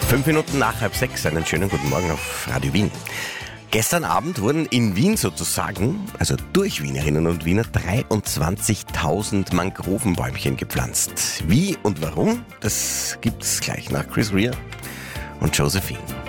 5 Minuten nach 5:30, einen schönen guten Morgen auf Radio Wien. Gestern Abend wurden in Wien sozusagen, also durch Wienerinnen und Wiener, 23.000 Mangrovenbäumchen gepflanzt. Wie und warum, das gibt's gleich nach Chris Rea und Josephine.